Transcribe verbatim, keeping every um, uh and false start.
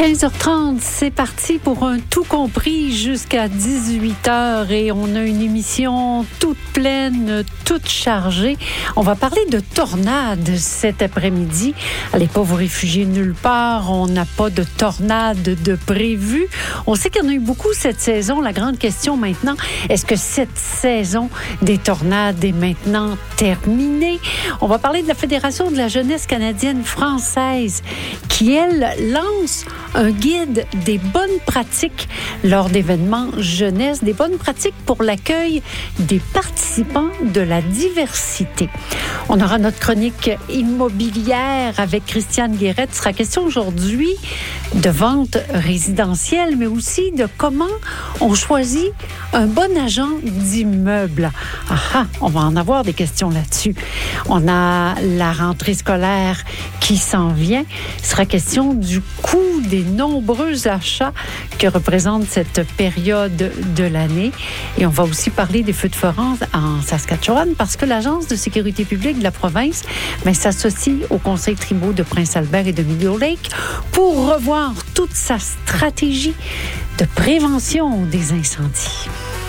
quinze heures trente, c'est parti pour un tout compris jusqu'à dix-huit heures et on a une émission toute pleine, toute chargée. On va parler de tornades cet après-midi. Allez pas vous réfugier nulle part, on n'a pas de tornade de prévu. On sait qu'il y en a eu beaucoup cette saison. La grande question maintenant, est-ce que cette saison des tornades est maintenant terminée? On va parler de la Fédération de la jeunesse canadienne française qui, elle, lance un guide des bonnes pratiques lors d'événements jeunesse, des bonnes pratiques pour l'accueil des participants de la diversité. On aura notre chronique immobilière avec Christiane Guérette. Il sera question aujourd'hui de vente résidentielle, mais aussi de comment on choisit un bon agent d'immeuble. Ah ah, on va en avoir des questions là-dessus. On a la rentrée scolaire qui s'en vient. Il sera question du coût des nombreux achats que représente cette période de l'année. Et on va aussi parler des feux de forêt en Saskatchewan parce que l'Agence de sécurité publique de la province ben, s'associe au conseil tribaux de Prince-Albert et de Meadow Lake pour revoir toute sa stratégie de prévention des incendies.